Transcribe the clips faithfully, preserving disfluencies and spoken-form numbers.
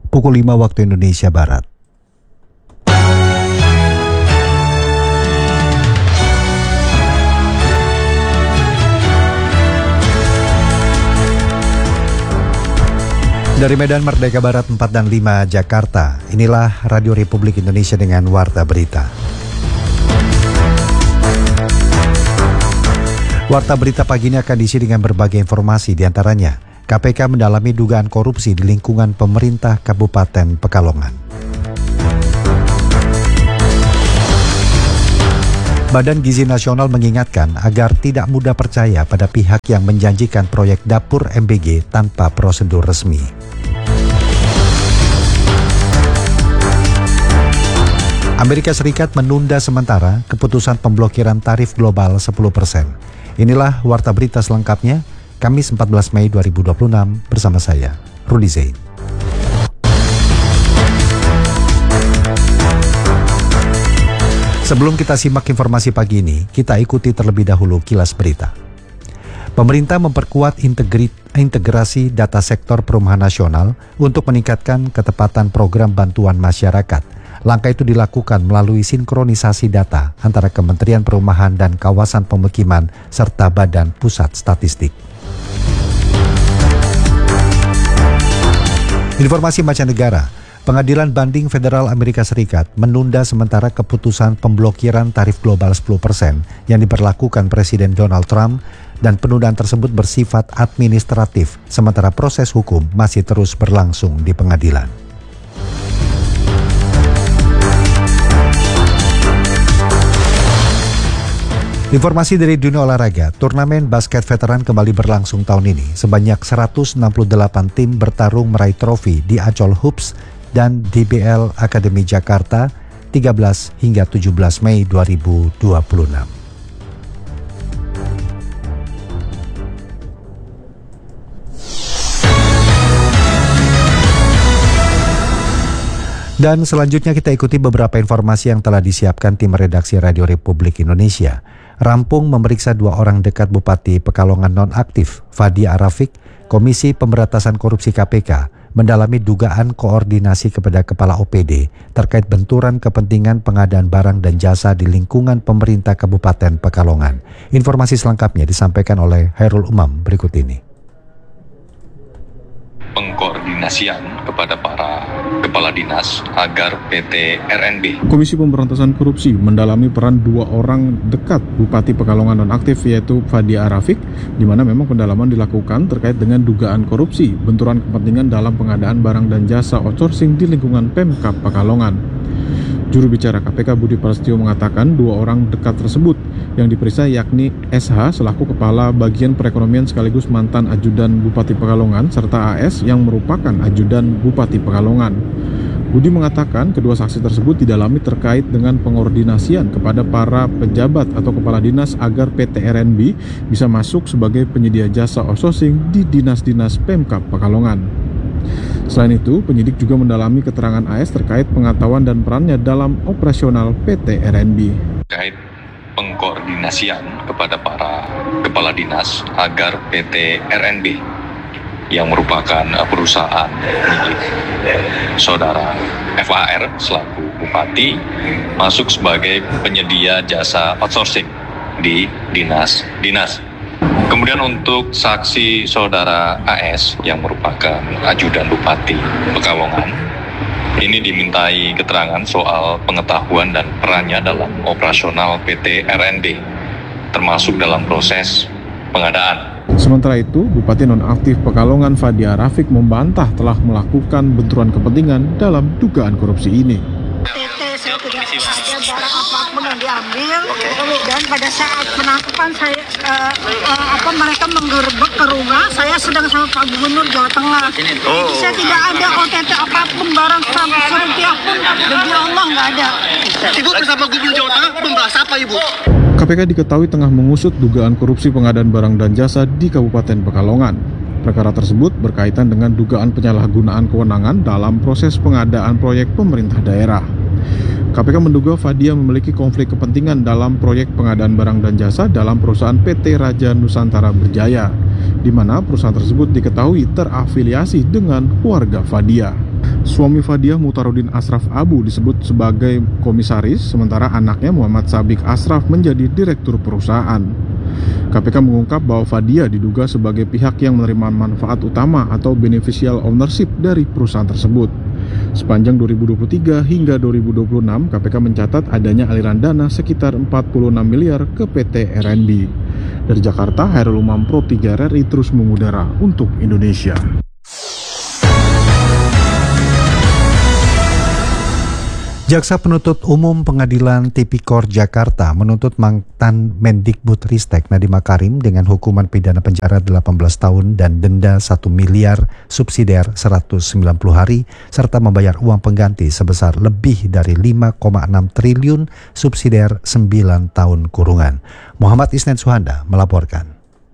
pukul lima waktu Indonesia Barat. Dari Medan Merdeka Barat empat dan lima Jakarta, inilah Radio Republik Indonesia dengan Warta Berita. Warta Berita pagi ini akan diisi dengan berbagai informasi, diantaranya K P K mendalami dugaan korupsi di lingkungan pemerintah Kabupaten Pekalongan. Badan Gizi Nasional mengingatkan agar tidak mudah percaya pada pihak yang menjanjikan proyek dapur M B G tanpa prosedur resmi. Amerika Serikat menunda sementara keputusan pemblokiran tarif global sepuluh persen. Inilah Warta Berita selengkapnya, Kamis empat belas Mei dua ribu dua puluh enam, bersama saya, Rudi Zain. Sebelum kita simak informasi pagi ini, kita ikuti terlebih dahulu kilas berita. Pemerintah memperkuat integri, integrasi data sektor perumahan nasional untuk meningkatkan ketepatan program bantuan masyarakat. Langkah itu dilakukan melalui sinkronisasi data antara Kementerian Perumahan dan Kawasan Pemukiman serta Badan Pusat Statistik. Informasi mancanegara, Pengadilan Banding Federal Amerika Serikat menunda sementara keputusan pemblokiran tarif global sepuluh persen yang diberlakukan Presiden Donald Trump dan penundaan tersebut bersifat administratif sementara proses hukum masih terus berlangsung di pengadilan. Informasi dari dunia olahraga, turnamen basket veteran kembali berlangsung tahun ini. Sebanyak seratus enam puluh delapan tim bertarung meraih trofi di Ancol Hoops dan D B L Akademi Jakarta tiga belas hingga tujuh belas Mei dua ribu dua puluh enam. Dan selanjutnya kita ikuti beberapa informasi yang telah disiapkan tim redaksi Radio Republik Indonesia. Rampung memeriksa dua orang dekat Bupati Pekalongan nonaktif, Fadia Arafik. Komisi Pemberantasan Korupsi K P K mendalami dugaan koordinasi kepada Kepala O P D terkait benturan kepentingan pengadaan barang dan jasa di lingkungan pemerintah Kabupaten Pekalongan. Informasi selengkapnya disampaikan oleh Hairul Umam berikut ini. Pengkoordinasian kepada para kepala dinas agar P T R N B. Komisi Pemberantasan Korupsi mendalami peran dua orang dekat Bupati Pekalongan nonaktif yaitu Fadia Arafik, di mana memang pendalaman dilakukan terkait dengan dugaan korupsi, benturan kepentingan dalam pengadaan barang dan jasa outsourcing di lingkungan Pemkab Pekalongan. Juru bicara K P K Budi Prasetyo mengatakan dua orang dekat tersebut yang diperiksa yakni S H selaku Kepala Bagian Perekonomian sekaligus mantan Ajudan Bupati Pekalongan serta A S yang merupakan Ajudan Bupati Pekalongan. Budi mengatakan kedua saksi tersebut didalami terkait dengan pengordinasian kepada para pejabat atau kepala dinas agar P T R N B bisa masuk sebagai penyedia jasa outsourcing di dinas-dinas Pemkab Pekalongan. Selain itu, penyidik juga mendalami keterangan A S terkait pengetahuan dan perannya dalam operasional P T R N B. Terkait pengkoordinasian kepada para kepala dinas agar P T R N B yang merupakan perusahaan milik saudara F A R selaku Bupati masuk sebagai penyedia jasa outsourcing di dinas-dinas. Kemudian untuk saksi saudara A S yang merupakan Ajudan Bupati Pekalongan, ini dimintai keterangan soal pengetahuan dan perannya dalam operasional P T R N B, termasuk dalam proses pengadaan. Sementara itu, Bupati nonaktif Pekalongan Fadia Arafik membantah telah melakukan benturan kepentingan dalam dugaan korupsi ini. P T saya tidak ada barang apapun yang diambil, dan pada saat penangkapan saya uh, uh, apa mereka menggerebek ke rumah saya sedang sama Pak Gubernur Jawa Tengah. Jadi saya tidak ada O T P apapun, barang serupiah pun demi Allah nggak ada. Ibu bersama Gubernur Jawa Tengah membahas apa, Ibu? K P K diketahui tengah mengusut dugaan korupsi pengadaan barang dan jasa di Kabupaten Pekalongan. Perkara tersebut berkaitan dengan dugaan penyalahgunaan kewenangan dalam proses pengadaan proyek pemerintah daerah. K P K menduga Fadia memiliki konflik kepentingan dalam proyek pengadaan barang dan jasa dalam perusahaan P T Raja Nusantara Berjaya, di mana perusahaan tersebut diketahui terafiliasi dengan keluarga Fadia. Suami Fadiah, Mutarudin Asraf Abu, disebut sebagai komisaris, sementara anaknya Muhammad Sabik Asraf menjadi direktur perusahaan. K P K mengungkap bahwa Fadiah diduga sebagai pihak yang menerima manfaat utama atau beneficial ownership dari perusahaan tersebut. Sepanjang dua ribu dua puluh tiga hingga dua ribu dua puluh enam, K P K mencatat adanya aliran dana sekitar empat puluh enam miliar ke P T R N B. Dari Jakarta, Hairul Umam, Pro tiga R R I terus mengudara untuk Indonesia. Jaksa Penuntut Umum Pengadilan Tipikor Jakarta menuntut mantan Mendikbudristek Nadiem Makarim dengan hukuman pidana penjara delapan belas tahun dan denda satu miliar subsidiar seratus sembilan puluh hari serta membayar uang pengganti sebesar lebih dari lima koma enam triliun subsidiar sembilan tahun kurungan. Muhammad Isnen Suhanda melaporkan.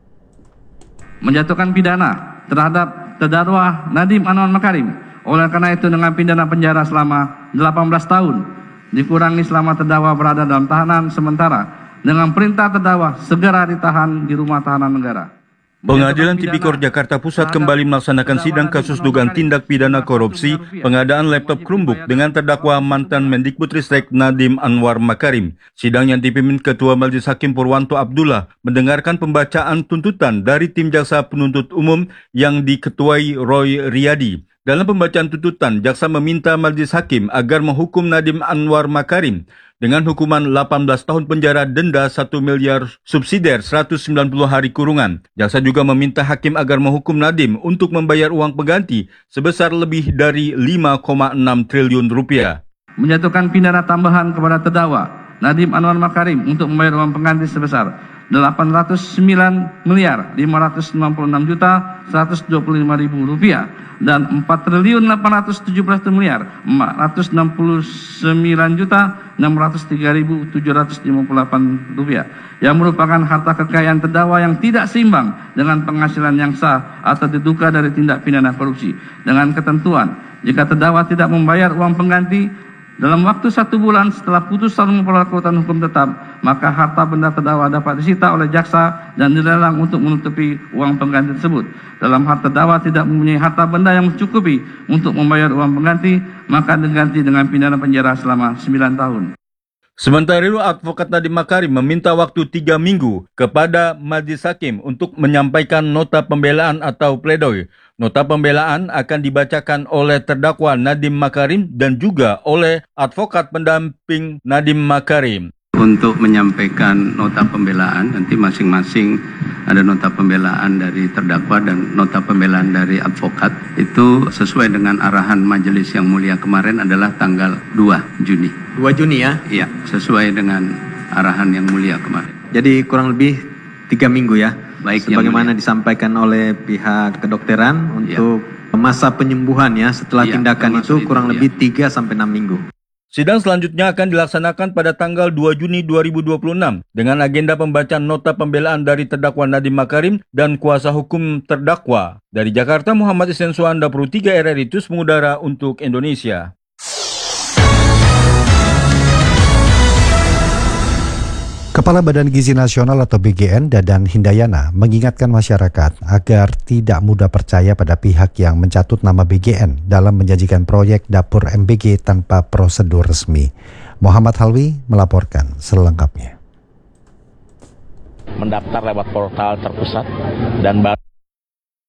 Menjatuhkan pidana terhadap terdakwa Nadiem Anwar Makarim. Oleh karena itu dengan pidana penjara selama delapan belas tahun dikurangi selama terdakwa berada dalam tahanan sementara dengan perintah terdakwa segera ditahan di rumah tahanan negara. Pengadilan Tipikor Jakarta Pusat kembali melaksanakan sidang kasus dugaan tindak pidana korupsi pengadaan laptop Chromebook dengan terdakwa mantan Mendikbudristek Nadiem Anwar Makarim. Sidang yang dipimpin Ketua Majelis Hakim Purwanto Abdullah mendengarkan pembacaan tuntutan dari tim jaksa penuntut umum yang diketuai Roy Riyadi. Dalam pembacaan tuntutan, jaksa meminta Majelis Hakim agar menghukum Nadiem Anwar Makarim dengan hukuman delapan belas tahun penjara, denda satu miliar subsidiar seratus sembilan puluh hari kurungan. Jaksa juga meminta hakim agar menghukum Nadiem untuk membayar uang pengganti sebesar lebih dari lima koma enam triliun rupiah. Menjatuhkan pidana tambahan kepada terdakwa Nadiem Anwar Makarim untuk membayar uang pengganti sebesar delapan ratus sembilan miliar lima ratus enam puluh enam juta seratus dua puluh lima ribu rupiah dan empat triliun delapan ratus tujuh belas miliar empat ratus enam puluh sembilan juta enam ratus tiga ribu tujuh ratus lima puluh delapan rupiah yang merupakan harta kekayaan terdakwa yang tidak seimbang dengan penghasilan yang sah atau diduga dari tindak pidana korupsi dengan ketentuan jika terdakwa tidak membayar uang pengganti dalam waktu satu bulan setelah putusan memperlakukan hukum tetap, maka harta benda terdakwa dapat disita oleh jaksa dan dilelang untuk menutupi uang pengganti tersebut. Dalam hal terdakwa tidak mempunyai harta benda yang mencukupi untuk membayar uang pengganti, maka diganti dengan pidana penjara selama sembilan tahun. Sementara itu, advokat Nadiem Makarim meminta waktu tiga minggu kepada Majelis Hakim untuk menyampaikan nota pembelaan atau pledoi. Nota pembelaan akan dibacakan oleh terdakwa Nadiem Makarim dan juga oleh advokat pendamping Nadiem Makarim. Untuk menyampaikan nota pembelaan, nanti masing-masing ada nota pembelaan dari terdakwa dan nota pembelaan dari advokat. Itu sesuai dengan arahan majelis yang mulia kemarin adalah tanggal dua Juni. dua Juni ya? Iya, sesuai dengan arahan yang mulia kemarin. Jadi kurang lebih tiga minggu ya? Baik, sebagaimana disampaikan oleh pihak kedokteran untuk ya. Masa penyembuhan ya setelah ya, tindakan itu kurang itu, lebih ya. tiga sampai enam minggu. Sidang selanjutnya akan dilaksanakan pada tanggal dua Juni dua ribu dua puluh enam dengan agenda pembacaan nota pembelaan dari terdakwa Nadiem Makarim dan kuasa hukum terdakwa. Dari Jakarta, Muhammad Isnen Suhanda, Pro tiga R R I terus mengudara untuk Indonesia. Kepala Badan Gizi Nasional atau B G N, Dadan Hindayana, mengingatkan masyarakat agar tidak mudah percaya pada pihak yang mencatut nama B G N dalam menjanjikan proyek dapur M B G tanpa prosedur resmi. Muhammad Halwi melaporkan selengkapnya. Mendaftar lewat portal terpusat dan baru